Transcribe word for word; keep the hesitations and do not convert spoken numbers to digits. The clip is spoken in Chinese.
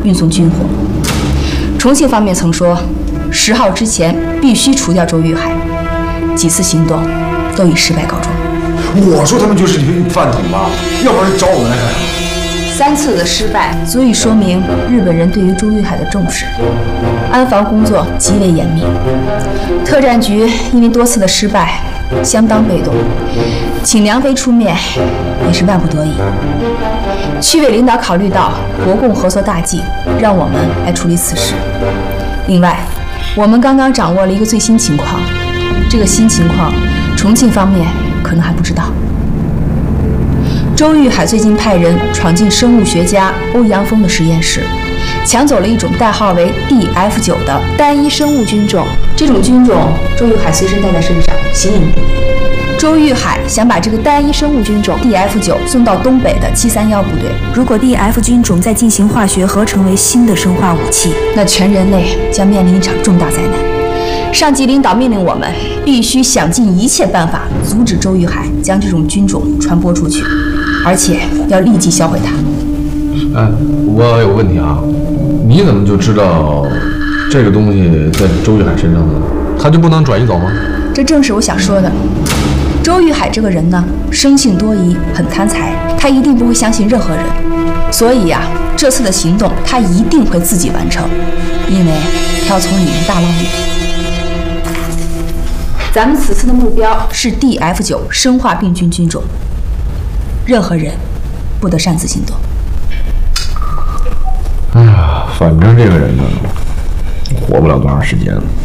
运送军火。重庆方面曾说，十号之前必须除掉周玉海。几次行动都以失败告终。 我说他们就是一个饭桶吧，要不然找我们来干啥？ 三次的失败足以说明日本人对于周玉海的重视，安防工作极为严密。特战局因为多次的失败，相当被动，请梁飞出面也是万不得已。区委领导考虑到国共合作大计，让我们来处理此事。另外，我们刚刚掌握了一个最新情况，这个新情况，重庆方面可能还不知道。周玉海最近派人闯进生物学家欧阳锋的实验室，抢走了一种代号为 D F 九 的单一生物菌种。这种菌种，周玉海随身带在身上，形影不离。周玉海想把这个单一生物菌种 D F 九 送到东北的七三一部队。 如果 D F 菌种再进行化学合成为新的生化武器， 那全人类将面临一场重大灾难。上级领导命令我们必须想尽一切办法阻止周玉海将这种菌种传播出去，而且要立即销毁它。 哎，我有个问题啊，你怎么就知道这个东西在周玉海身上呢？他就不能转移走吗？ 这正是我想说的。周玉海这个人呢，生性多疑，很贪财，他一定不会相信任何人。所以呀、啊，这次的行动他一定会自己完成，因为他要从里面大捞一笔。咱们此次的目标是 D F 九 生化病菌菌种，任何人不得擅自行动。 哎呀，反正这个人呢，活不了多长时间了。